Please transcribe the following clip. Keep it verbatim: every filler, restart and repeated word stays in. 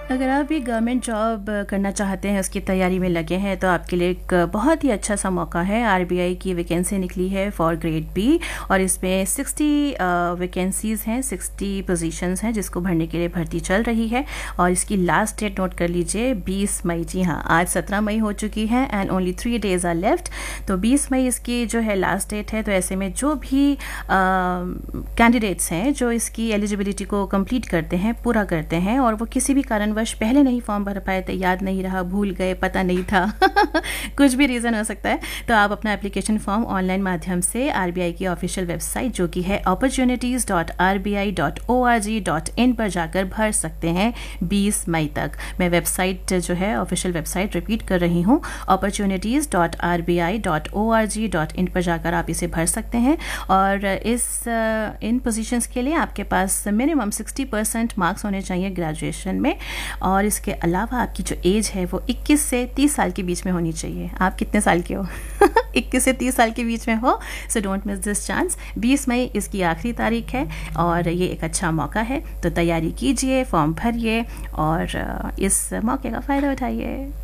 अगर आप भी गवर्नमेंट जॉब करना चाहते हैं, उसकी तैयारी में लगे हैं, तो आपके लिए एक बहुत ही अच्छा सा मौका है। आरबीआई की वैकेंसी निकली है फॉर ग्रेड बी और इसमें साठ वैकेंसीज़ हैं, साठ पोजीशंस हैं जिसको भरने के लिए भर्ती चल रही है। और इसकी लास्ट डेट नोट कर लीजिए, बीस मई। जी हाँ, आज सत्रह मई हो चुकी है and only three days are left. तो बीस मई इसकी जो है लास्ट डेट है। तो ऐसे में जो भी कैंडिडेट्स हैं जो इसकी एलिजिबिलिटी को कंप्लीट करते हैं, पूरा करते हैं, और वो किसी भी कारण वर्ष पहले नहीं फॉर्म भर पाए थे, याद नहीं रहा, भूल गए, पता नहीं था कुछ भी रीज़न हो सकता है, तो आप अपना एप्लीकेशन फॉर्म ऑनलाइन माध्यम से आरबीआई की ऑफिशियल वेबसाइट जो कि है opportunities dot R B I dot O R G dot in पर जाकर भर सकते हैं बीस मई तक। मैं वेबसाइट जो है ऑफिशियल वेबसाइट रिपीट कर रही हूँ, opportunities dot R B I dot O R G dot in पर जाकर आप इसे भर सकते हैं। और इस इन पोजीशंस के लिए आपके पास मिनिमम साठ परसेंट मार्क्स होने चाहिए ग्रेजुएशन में, और इसके अलावा आपकी जो एज है वो इक्कीस से तीस साल के बीच में होनी चाहिए। आप कितने साल के हो? इक्कीस से तीस साल के बीच में हो, so don't miss this chance. बीस मई इसकी आखिरी तारीख है और ये एक अच्छा मौका है, तो तैयारी कीजिए, फॉर्म भरिए और इस मौके का फ़ायदा उठाइए।